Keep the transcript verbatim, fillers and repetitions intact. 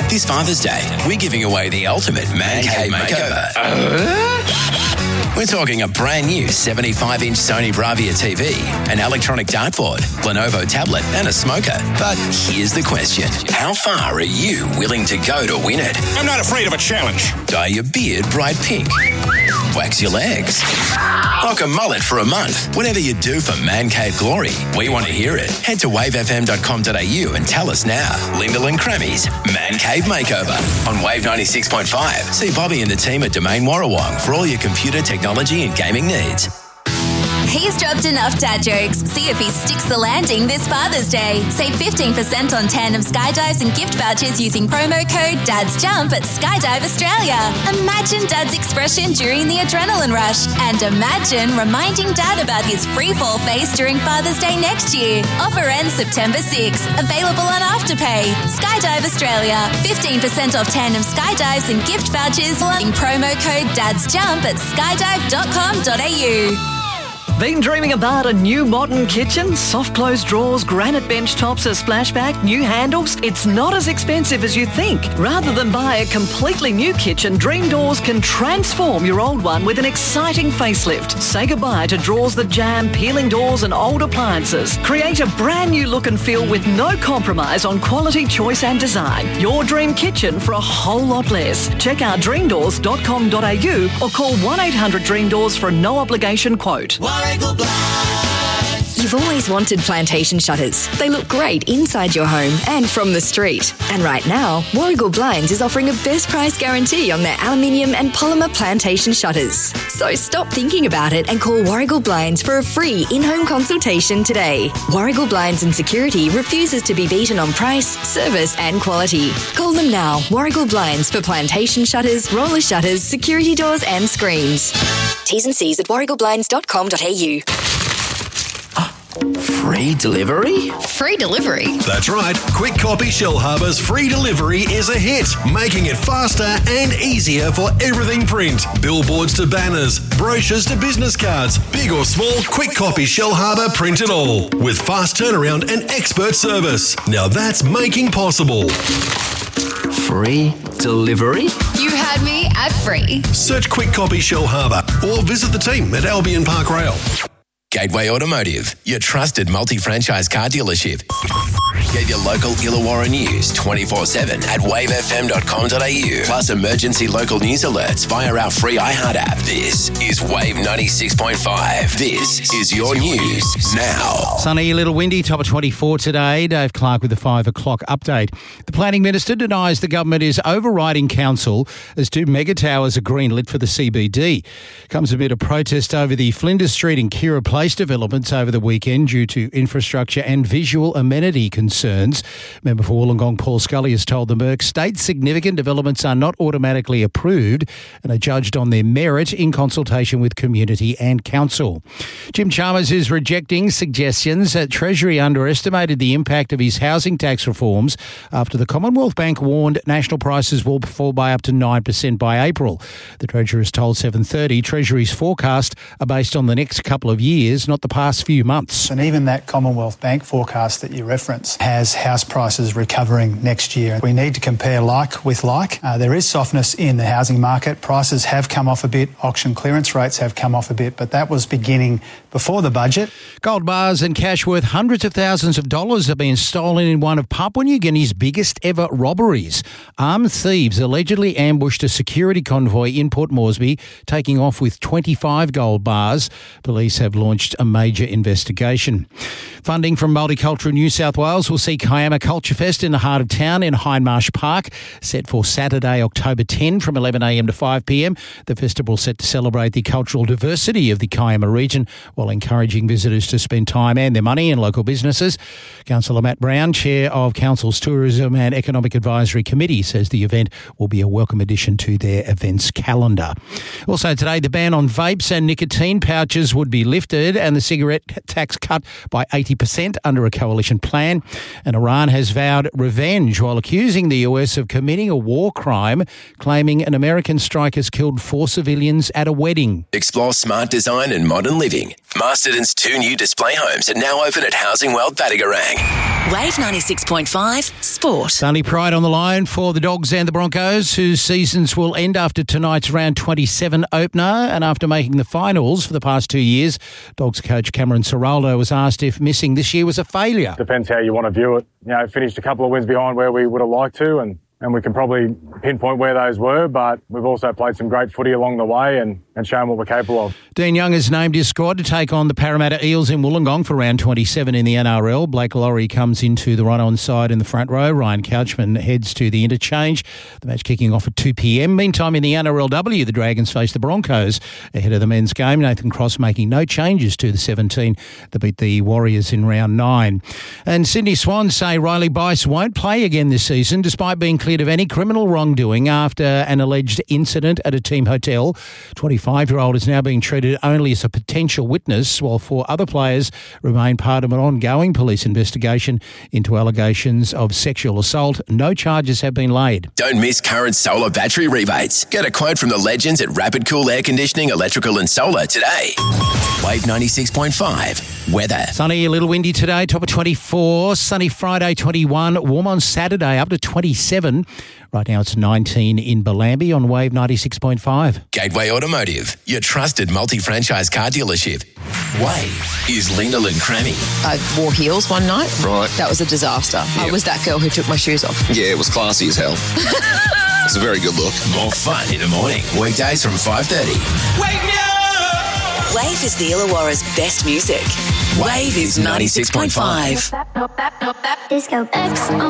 This Father's Day, we're giving away the ultimate man cave makeover. Uh? We're talking a brand new seventy-five inch Sony Bravia T V, an electronic dartboard, Lenovo tablet and a smoker. But here's the question. How far are you willing to go to win it? I'm not afraid of a challenge. Dye your beard bright pink. Wax your legs. Rock a mullet for a month. Whatever you do for Man Cave glory, we want to hear it. Head to wave f m dot com dot a u and tell us now. Lyndall and Crammy's Man Cave Makeover on Wave ninety-six point five. See Bobby and the team at Domain Warrawong for all your computer technology and gaming needs. He's dropped enough dad jokes. See if he sticks the landing this Father's Day. Save fifteen percent on tandem skydives and gift vouchers using promo code DADSJUMP at Skydive Australia. Imagine Dad's expression during the adrenaline rush. And imagine reminding Dad about his free fall face during Father's Day next year. Offer ends September sixth. Available on Afterpay. Skydive Australia. fifteen percent off tandem skydives and gift vouchers using promo code DADSJUMP at skydive dot com dot a u. Been dreaming about a new modern kitchen? Soft close drawers, granite bench tops, a splashback, new handles? It's not as expensive as you think. Rather than buy a completely new kitchen, Dream Doors can transform your old one with an exciting facelift. Say goodbye to drawers that jam, peeling doors and old appliances. Create a brand new look and feel with no compromise on quality, choice and design. Your dream kitchen for a whole lot less. Check out dream doors dot com dot a u or call one eight hundred dream doors for a no obligation quote. You've always wanted plantation shutters. They look great inside your home and from the street. And right now, Warragul Blinds is offering a best price guarantee on their aluminium and polymer plantation shutters. So stop thinking about it and call Warragul Blinds for a free in-home consultation today. Warragul Blinds and Security refuses to be beaten on price, service and quality. Call them now. Warragul Blinds for plantation shutters, roller shutters, security doors and screens. T's and C's at warragul blinds dot com dot a u. Free delivery? Free delivery? That's right. Quick Copy Shellharbour's free delivery is a hit, making it faster and easier for everything print. Billboards to banners, brochures to business cards, big or small, Quick Copy Shellharbour print it all. With fast turnaround and expert service. Now that's making possible. Free delivery? You had me at free. Search Quick Copy Shellharbour or visit the team at Albion Park Rail. Gateway Automotive, your trusted multi-franchise car dealership. Get your local Illawarra news twenty-four seven at wave f m dot com dot a u. Plus emergency local news alerts via our free iHeart app. This is Wave ninety-six point five. This is your news now. Sunny, a little windy, top of twenty-four today. Dave Clark with the five o'clock update. The Planning Minister denies the government is overriding council as two mega towers are greenlit for the C B D. Comes amid a protest over the Flinders Street and Kira Place developments over the weekend due to infrastructure and visual amenity concerns. Member for Wollongong Paul Scully has told the Merc state significant developments are not automatically approved and are judged on their merit in consultation with community and council. Jim Chalmers is rejecting suggestions that Treasury underestimated the impact of his housing tax reforms after the Commonwealth Bank warned national prices will fall by up to nine percent by April. The Treasurer has told seven thirty Treasury's forecast are based on the next couple of years, not the past few months. And even that Commonwealth Bank forecast that you reference has house prices recovering next year. We need to compare like with like. Uh, there is softness in the housing market. Prices have come off a bit. Auction clearance rates have come off a bit, but that was beginning before the budget. Gold bars and cash worth hundreds of thousands of dollars have been stolen in one of Papua New Guinea's biggest ever robberies. Armed thieves allegedly ambushed a security convoy in Port Moresby, taking off with twenty-five gold bars. Police have launched a major investigation. Funding from Multicultural New South Wales will see Kiama Culture Fest in the heart of town in Hindmarsh Park, set for Saturday, October tenth from eleven a m to five p m. The festival set to celebrate the cultural diversity of the Kiama region while encouraging visitors to spend time and their money in local businesses. Councillor Matt Brown, Chair of Council's Tourism and Economic Advisory Committee, says the event will be a welcome addition to their events calendar. Also today, the ban on vapes and nicotine pouches would be lifted and the cigarette tax cut by eighty percent under a coalition plan. And Iran has vowed revenge while accusing the U S of committing a war crime, claiming an American strikers killed four civilians at a wedding. Explore smart design and modern living. Masterton's two new display homes are now open at Housing World Battigarang. Wave ninety-six point five Sport. Sunny Pride on the line for the Dogs and the Broncos, whose seasons will end after tonight's round twenty-seven opener. And after making the finals for the past two years, Dogs coach Cameron Ciraldo was asked if missing this year was a failure. Depends how you want to view it. You know, finished a couple of wins behind where we would have liked to, and And we can probably pinpoint where those were, but we've also played some great footy along the way and, and shown what we're capable of. Dean Young has named his squad to take on the Parramatta Eels in Wollongong for round twenty-seven in the N R L. Blake Laurie comes into the run-on side in the front row. Ryan Couchman heads to the interchange. The match kicking off at two p.m. Meantime, in the N R L W, the Dragons face the Broncos ahead of the men's game. Nathan Cross making no changes to the seventeen that beat the Warriors in round nine. And Sydney Swans say Riley Bice won't play again this season despite being cleared of any criminal wrongdoing after an alleged incident at a team hotel. twenty-five-year-old is now being treated only as a potential witness, while four other players remain part of an ongoing police investigation into allegations of sexual assault. No charges have been laid. Don't miss current solar battery rebates. Get a quote from the legends at Rapid Cool Air Conditioning, Electrical and Solar today. Wave ninety-six point five. Weather. Sunny, a little windy today, top of twenty-four. Sunny Friday, twenty-one. Warm on Saturday, up to twenty-seven. Right now it's nineteen in Bellambi on Wave ninety-six point five. Gateway Automotive, your trusted multi-franchise car dealership. Wave is Lena Lynn Crammy. I wore heels one night. Right. That was a disaster. Yep. I was that girl who took my shoes off. Yeah, it was classy as hell. It's a very good look. More fun in the morning. Weekdays from five thirty. Wake me up! Wave is the Illawarra's best music. Wave is ninety-six point five. Disco X.